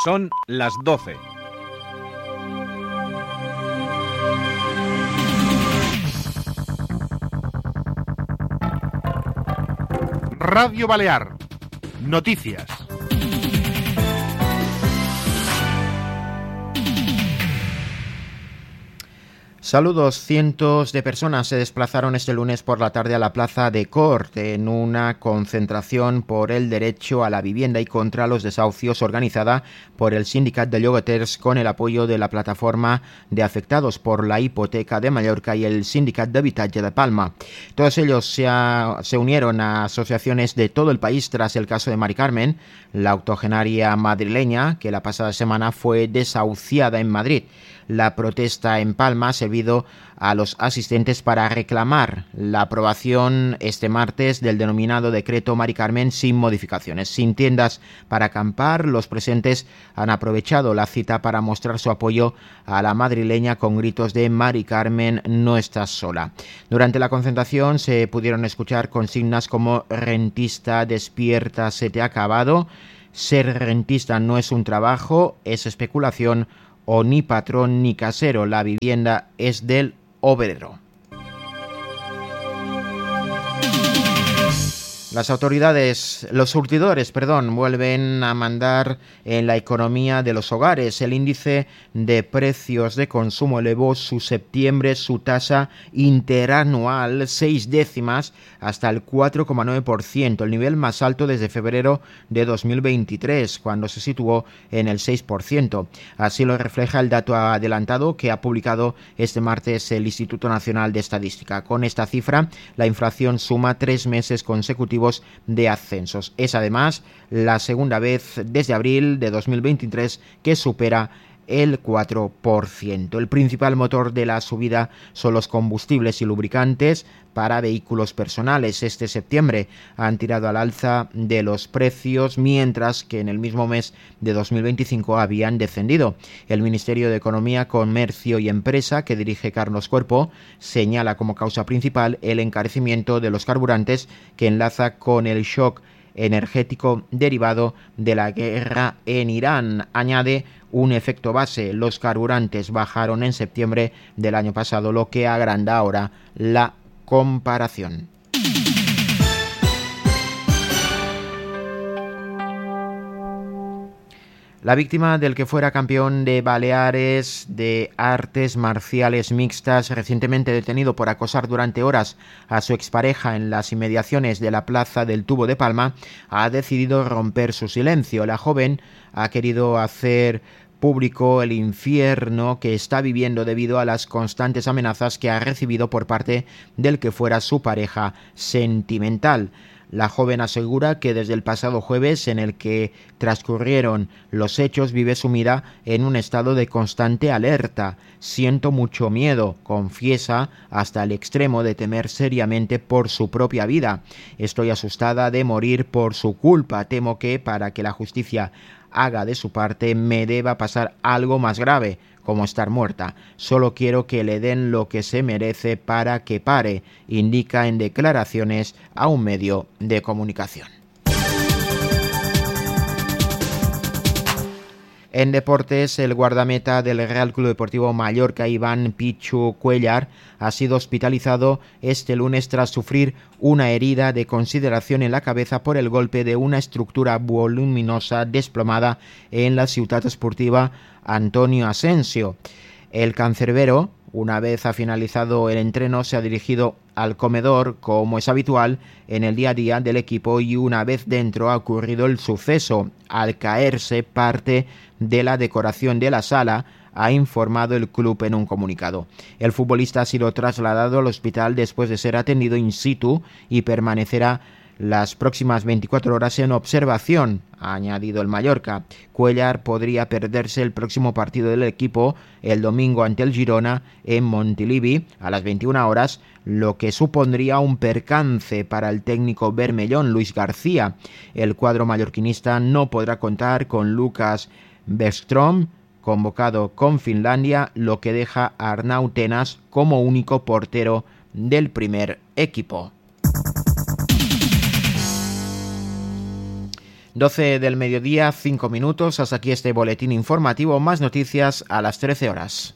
Son las 12. Radio Balear. Noticias. Saludos. Cientos de personas se desplazaron este lunes por la tarde a la plaza de Cort en una concentración por el derecho a la vivienda y contra los desahucios organizada por el Sindicat de Llogaters con el apoyo de la plataforma de afectados por la hipoteca de Mallorca y el Sindicat d'Habitatge de Palma. Todos ellos se unieron a asociaciones de todo el país tras el caso de Mari Carmen, la octogenaria madrileña que la pasada semana fue desahuciada en Madrid. La protesta en Palma ha servido a los asistentes para reclamar la aprobación este martes del denominado decreto Mari Carmen sin modificaciones. Sin tiendas para acampar, los presentes han aprovechado la cita para mostrar su apoyo a la madrileña con gritos de Mari Carmen, no estás sola. Durante la concentración se pudieron escuchar consignas como rentista, despierta, se te ha acabado, ser rentista no es un trabajo, es especulación, o ni patrón ni casero, la vivienda es del obrero. Los surtidores, vuelven a mandar en la economía de los hogares. El índice de precios de consumo elevó su tasa interanual 6 décimas hasta el 4,9%, el nivel más alto desde febrero de 2023, cuando se situó en el 6%. Así lo refleja el dato adelantado que ha publicado este martes el Instituto Nacional de Estadística. Con esta cifra, la inflación suma 3 meses consecutivos de ascensos. Es además la segunda vez desde abril de 2023 que supera el 4%. El principal motor de la subida son los combustibles y lubricantes para vehículos personales. Este septiembre han tirado al alza de los precios, mientras que en el mismo mes de 2025 habían descendido. El Ministerio de Economía, Comercio y Empresa, que dirige Carlos Cuerpo, señala como causa principal el encarecimiento de los carburantes que enlaza con el shock energético derivado de la guerra en Irán. Añade un efecto base: los carburantes bajaron en septiembre del año pasado, lo que agranda ahora la comparación. La víctima del que fuera campeón de Baleares de artes marciales mixtas, recientemente detenido por acosar durante horas a su expareja en las inmediaciones de la Plaza del Tubo de Palma, ha decidido romper su silencio. La joven ha querido hacer público el infierno que está viviendo debido a las constantes amenazas que ha recibido por parte del que fuera su pareja sentimental. La joven asegura que desde el pasado jueves, en el que transcurrieron los hechos, vive sumida en un estado de constante alerta. Siento mucho miedo, confiesa, hasta el extremo de temer seriamente por su propia vida. Estoy asustada de morir por su culpa. Temo que, para que la justicia haga de su parte, me deba pasar algo más grave, como estar muerta. Solo quiero que le den lo que se merece para que pare, indica en declaraciones a un medio de comunicación. En deportes, el guardameta del Real Club Deportivo Mallorca, Iván Pichu Cuéllar, ha sido hospitalizado este lunes tras sufrir una herida de consideración en la cabeza por el golpe de una estructura voluminosa desplomada en la ciutat esportiva Antonio Asensio. El cancerbero, una vez ha finalizado el entreno, se ha dirigido al comedor, como es habitual en el día a día del equipo, y una vez dentro ha ocurrido el suceso. Al caerse parte de la decoración de la sala, ha informado el club en un comunicado. El futbolista ha sido trasladado al hospital después de ser atendido in situ y permanecerá las próximas 24 horas en observación, ha añadido el Mallorca. Cuéllar podría perderse el próximo partido del equipo el domingo ante el Girona en Montilivi a las 21 horas, lo que supondría un percance para el técnico bermellón Luis García. El cuadro mallorquinista no podrá contar con Lucas Bergström, convocado con Finlandia, lo que deja a Arnau Tenas como único portero del primer equipo. 12 del mediodía, 5 minutos. Hasta aquí este boletín informativo. Más noticias a las 13 horas.